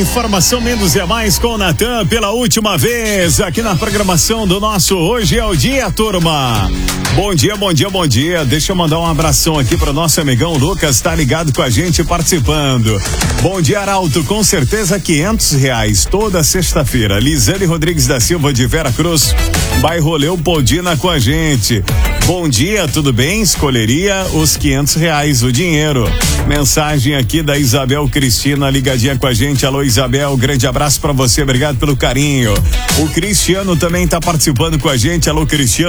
informação menos é mais com o Natan pela última vez aqui na programação do nosso Hoje é o Dia, turma. Bom dia, bom dia, bom dia. Deixa eu mandar um abração aqui pro nosso amigão Lucas, tá ligado com a gente participando. Bom dia, Arauto, com certeza R$500 toda sexta-feira. Lisane Rodrigues da Silva de Vera Cruz, bairro Leopoldina com a gente. Bom dia, tudo bem? Escolheria os R$500 o dinheiro. Mensagem aqui da Isabel Cristina ligadinha com a gente. Alô, Isabel, grande abraço pra você, obrigado pelo carinho. O Cristiano também tá participando com a gente. Alô, Cristiano.